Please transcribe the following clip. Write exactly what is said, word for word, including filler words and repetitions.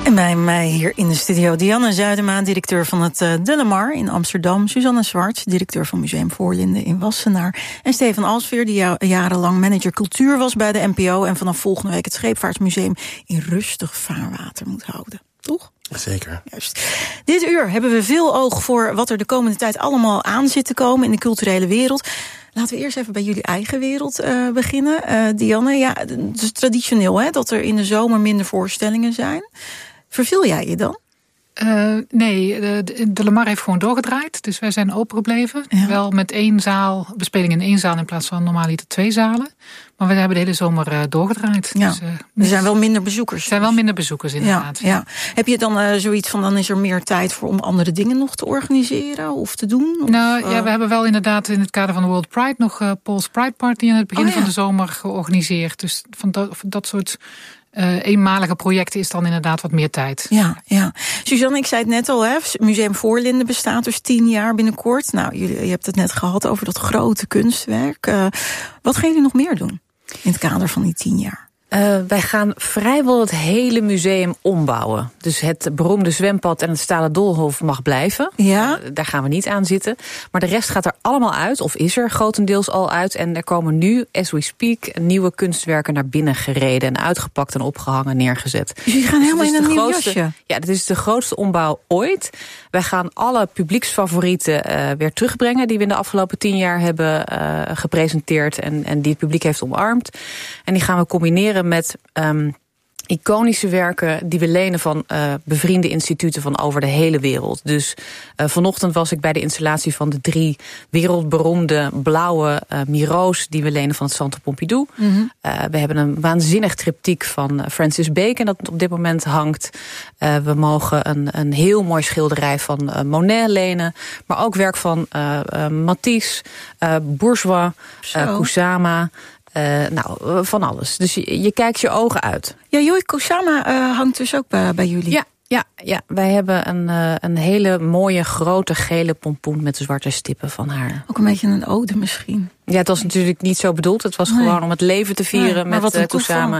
En bij mij hier in de studio Dianne Zuidema, directeur van het uh, De Lamar in Amsterdam. Suzanne Zwarts, directeur van Museum Voorlinden in Wassenaar. En Stefan Alsveer, die jou, jarenlang manager cultuur was bij de N P O... en vanaf volgende week het Scheepvaartmuseum in rustig vaarwater moet houden. Toch? Zeker. Juist. Dit uur hebben we veel oog voor wat er de komende tijd allemaal aan zit te komen in de culturele wereld. Laten we eerst even bij jullie eigen wereld uh, beginnen. Uh, Dianne, ja, het is traditioneel hè, dat er in de zomer minder voorstellingen zijn. Verveel jij je dan? Uh, nee, de, de Lamar heeft gewoon doorgedraaid. Dus wij zijn open gebleven. Ja. Wel met één zaal, bespeling in één zaal in plaats van normaaliter twee zalen. Maar we hebben de hele zomer uh, doorgedraaid. Ja. Dus, uh, er zijn wel minder bezoekers. Er zijn wel minder bezoekers inderdaad. Ja, ja. Heb je dan uh, zoiets van, dan is er meer tijd voor om andere dingen nog te organiseren of te doen? Of, nou uh... ja, we hebben wel inderdaad in het kader van de World Pride nog uh, Paul's Pride Party aan het begin oh, ja. van de zomer georganiseerd. Dus van dat, van dat soort Uh, eenmalige projecten is dan inderdaad wat meer tijd. Ja, ja. Suzanne, ik zei het net al, hè, Museum Voorlinden bestaat dus tien jaar binnenkort. Nou, jullie, je hebt het net gehad over dat grote kunstwerk. Uh, wat gaan jullie nog meer doen in het kader van die tien jaar? Uh, wij gaan vrijwel het hele museum ombouwen. Dus het beroemde zwembad en het stalen doolhof mag blijven. Ja. Uh, daar gaan we niet aan zitten. Maar de rest gaat er allemaal uit, of is er grotendeels al uit. En er komen nu, as we speak, nieuwe kunstwerken naar binnen gereden en uitgepakt en opgehangen, neergezet. Dus jullie gaan helemaal dus in een nieuw grootste, jasje? Ja, dit is de grootste ombouw ooit. Wij gaan alle publieksfavorieten uh, weer terugbrengen die we in de afgelopen tien jaar hebben uh, gepresenteerd en, en die het publiek heeft omarmd. En die gaan we combineren met um, iconische werken die we lenen van uh, bevriende instituten van over de hele wereld. Dus uh, vanochtend was ik bij de installatie van de drie wereldberoemde blauwe uh, Miro's die we lenen van het Centre Pompidou. Mm-hmm. Uh, we hebben een waanzinnig triptiek van Francis Bacon dat op dit moment hangt. Uh, we mogen een, een heel mooi schilderij van uh, Monet lenen, maar ook werk van uh, uh, Matisse, uh, Bourgeois, uh, Kusama. Uh, nou, van alles. Dus je, je kijkt je ogen uit. Ja, Yoi Kusama uh, hangt dus ook bij, bij jullie. Ja, ja, ja, wij hebben een, uh, een hele mooie grote gele pompoen met zwarte stippen van haar. Ook een beetje een ode misschien. Ja, het was natuurlijk niet zo bedoeld. Het was nee. gewoon om het leven te vieren nee, met uh, Kusama.